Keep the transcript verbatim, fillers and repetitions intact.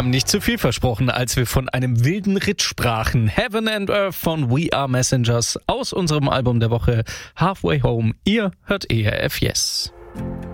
haben nicht zu viel versprochen, als wir von einem wilden Ritt sprachen. Heaven and Earth von We Are Messengers aus unserem Album der Woche Halfway Home. Ihr hört E R F Yes.